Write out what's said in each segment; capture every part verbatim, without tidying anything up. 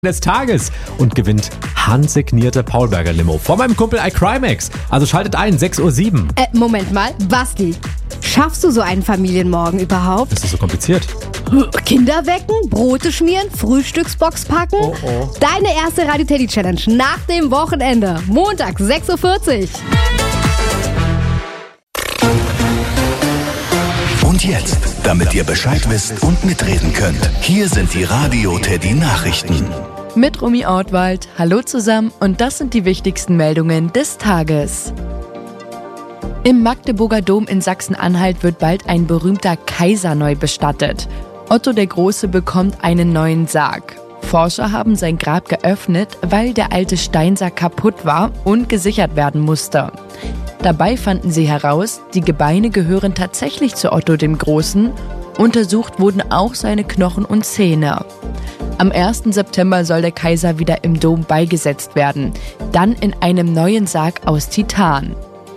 des Tages und gewinnt handsignierte Paulberger Limo von meinem Kumpel iCrimex. Also schaltet ein, sechs Uhr sieben. Äh, Moment mal, Basti, schaffst du so einen Familienmorgen überhaupt? Ist das so kompliziert? Kinder wecken, Brote schmieren, Frühstücksbox packen? Oh, oh. Deine erste Radio Teddy Challenge nach dem Wochenende. Montag, sechs Uhr vierzig. Und jetzt, damit ihr Bescheid wisst und mitreden könnt, hier sind die Radio Teddy Nachrichten. Mit Romy Ortwald, hallo zusammen und das sind die wichtigsten Meldungen des Tages. Im Magdeburger Dom in Sachsen-Anhalt wird bald ein berühmter Kaiser neu bestattet. Otto der Große bekommt einen neuen Sarg. Forscher haben sein Grab geöffnet, weil der alte Steinsack kaputt war und gesichert werden musste. Dabei fanden sie heraus, die Gebeine gehören tatsächlich zu Otto dem Großen. Untersucht wurden auch seine Knochen und Zähne. Am ersten September soll der Kaiser wieder im Dom beigesetzt werden, dann in einem neuen Sarg aus Titan.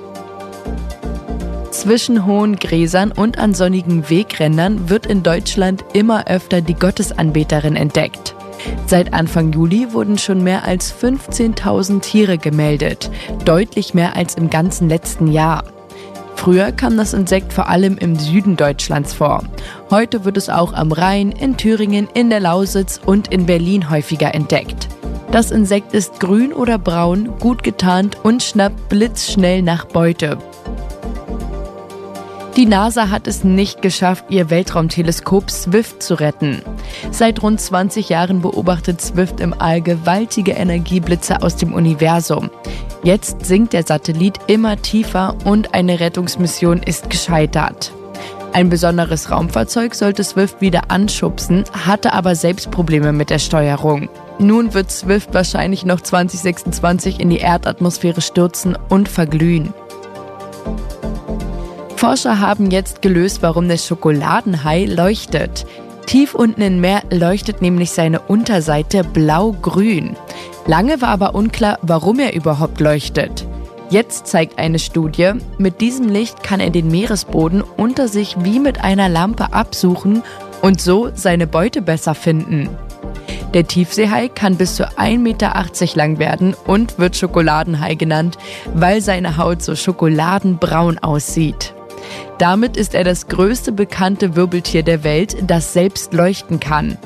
Zwischen hohen Gräsern und an sonnigen Wegrändern wird in Deutschland immer öfter die Gottesanbeterin entdeckt. Seit Anfang Juli wurden schon mehr als fünfzehntausend Tiere gemeldet, deutlich mehr als im ganzen letzten Jahr. Früher kam das Insekt vor allem im Süden Deutschlands vor. Heute wird es auch am Rhein, in Thüringen, in der Lausitz und in Berlin häufiger entdeckt. Das Insekt ist grün oder braun, gut getarnt und schnappt blitzschnell nach Beute. Die NASA hat es nicht geschafft, ihr Weltraumteleskop Swift zu retten. Seit rund zwanzig Jahren beobachtet Swift im All gewaltige Energieblitze aus dem Universum. Jetzt sinkt der Satellit immer tiefer und eine Rettungsmission ist gescheitert. Ein besonderes Raumfahrzeug sollte Swift wieder anschubsen, hatte aber selbst Probleme mit der Steuerung. Nun wird Swift wahrscheinlich noch zwanzig sechsundzwanzig in die Erdatmosphäre stürzen und verglühen. Forscher haben jetzt gelöst, warum der Schokoladenhai leuchtet. Tief unten im Meer leuchtet nämlich seine Unterseite blau-grün. Lange war aber unklar, warum er überhaupt leuchtet. Jetzt zeigt eine Studie, mit diesem Licht kann er den Meeresboden unter sich wie mit einer Lampe absuchen und so seine Beute besser finden. Der Tiefseehai kann bis zu ein Meter achtzig lang werden und wird Schokoladenhai genannt, weil seine Haut so schokoladenbraun aussieht. Damit ist er das größte bekannte Wirbeltier der Welt, das selbst leuchten kann.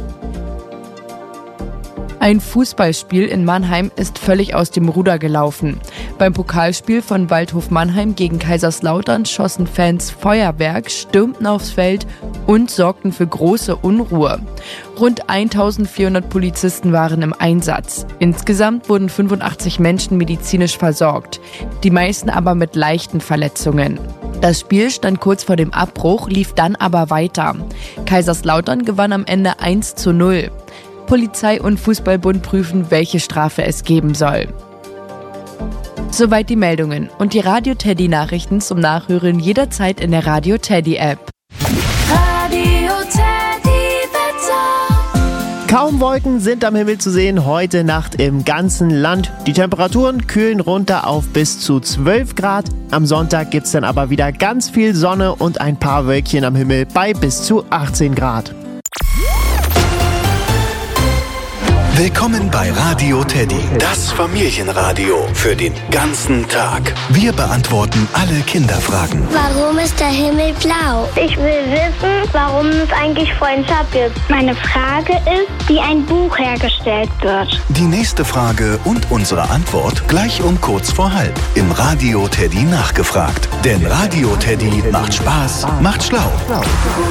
Ein Fußballspiel in Mannheim ist völlig aus dem Ruder gelaufen. Beim Pokalspiel von Waldhof Mannheim gegen Kaiserslautern schossen Fans Feuerwerk, stürmten aufs Feld und sorgten für große Unruhe. Rund eintausendvierhundert Polizisten waren im Einsatz. Insgesamt wurden fünfundachtzig Menschen medizinisch versorgt, die meisten aber mit leichten Verletzungen. Das Spiel stand kurz vor dem Abbruch, lief dann aber weiter. Kaiserslautern gewann am Ende eins zu null. Polizei und Fußballbund prüfen, welche Strafe es geben soll. Soweit die Meldungen und die Radio Teddy Nachrichten zum Nachhören jederzeit in der Radio Teddy App. Radio Teddy Wetter. Kaum Wolken sind am Himmel zu sehen heute Nacht im ganzen Land. Die Temperaturen kühlen runter auf bis zu zwölf Grad. Am Sonntag gibt's dann aber wieder ganz viel Sonne und ein paar Wölkchen am Himmel bei bis zu achtzehn Grad. Willkommen bei Radio Teddy, das Familienradio für den ganzen Tag. Wir beantworten alle Kinderfragen. Warum ist der Himmel blau? Ich will wissen, warum es eigentlich Freundschaft gibt. Meine Frage ist, wie ein Buch hergestellt wird. Die nächste Frage und unsere Antwort gleich um kurz vor halb im Radio Teddy nachgefragt. Denn Radio Teddy macht Spaß, macht schlau.